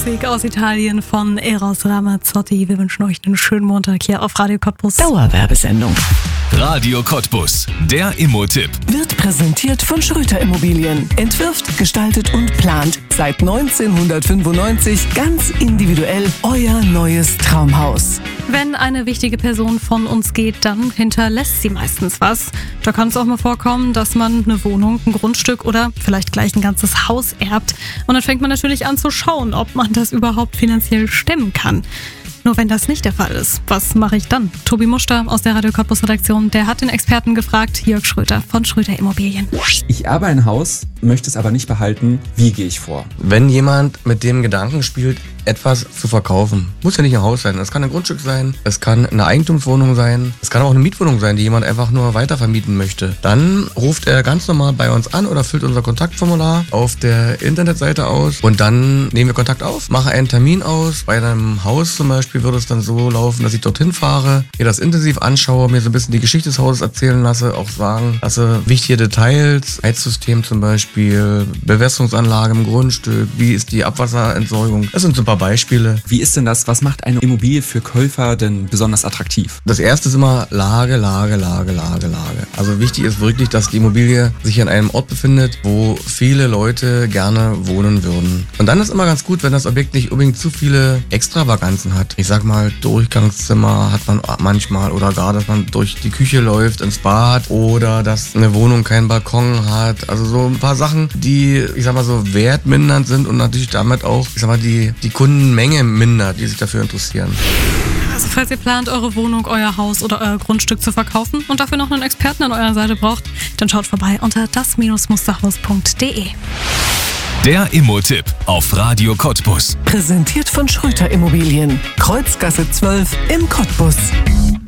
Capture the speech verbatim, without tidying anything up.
Musik aus Italien von Eros Ramazzotti. Wir wünschen euch einen schönen Montag hier auf Radio Cottbus. Dauerwerbesendung. Radio Cottbus, der Immo-Tipp. Wird präsentiert von Schröter Immobilien. Entwirft, gestaltet und plant seit neunzehnhundertfünfundneunzig ganz individuell euer neues Traumhaus. Wenn eine wichtige Person von uns geht, dann hinterlässt sie meistens was. Da kann es auch mal vorkommen, dass man eine Wohnung, ein Grundstück oder vielleicht gleich ein ganzes Haus erbt. Und dann fängt man natürlich an zu schauen, ob man das überhaupt finanziell stemmen kann. Nur wenn das nicht der Fall ist, was mache ich dann? Tobi Muster aus der Radio Cottbus Redaktion, der hat den Experten gefragt, Jörg Schröter von Schröter Immobilien. Ich erbe ein Haus, möchte es aber nicht behalten. Wie gehe ich vor? Wenn jemand mit dem Gedanken spielt, etwas zu verkaufen, muss ja nicht ein Haus sein. Es kann ein Grundstück sein, es kann eine Eigentumswohnung sein, es kann auch eine Mietwohnung sein, die jemand einfach nur weitervermieten möchte. Dann ruft er ganz normal bei uns an oder füllt unser Kontaktformular auf der Internetseite aus und dann nehmen wir Kontakt auf, machen einen Termin aus. Bei einem Haus zum Beispiel würde es dann so laufen, dass ich dorthin fahre, mir das intensiv anschaue, mir so ein bisschen die Geschichte des Hauses erzählen lasse, auch sagen lasse, wichtige Details, Heizsystem zum Beispiel, Bewässerungsanlage im Grundstück, wie ist die Abwasserentsorgung. Das sind so ein paar Beispiele. Wie ist denn das? Was macht eine Immobilie für Käufer denn besonders attraktiv? Das erste ist immer Lage, Lage, Lage, Lage, Lage. Also wichtig ist wirklich, dass die Immobilie sich an einem Ort befindet, wo viele Leute gerne wohnen würden. Und dann ist immer ganz gut, wenn das Objekt nicht unbedingt zu viele Extravaganzen hat. Ich sag mal, Durchgangszimmer hat man manchmal oder gar, dass man durch die Küche läuft, ins Bad oder dass eine Wohnung keinen Balkon hat. Also so ein paar Sachen, die, ich sag mal so, wertmindernd sind und natürlich damit auch, ich sag mal, die, die Kundenmenge mindert, die sich dafür interessieren. Also falls ihr plant, eure Wohnung, euer Haus oder euer Grundstück zu verkaufen und dafür noch einen Experten an eurer Seite braucht, dann schaut vorbei unter das Musterhaus punkt de. Der Immo-Tipp auf Radio Cottbus. Präsentiert von Schröter Immobilien. Kreuzgasse zwölf im Cottbus.